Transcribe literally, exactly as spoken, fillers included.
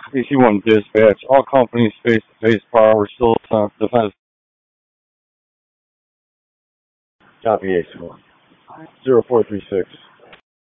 P C one dispatch. All companies face-to-face power still defense. Copy Ace one. zero four three six.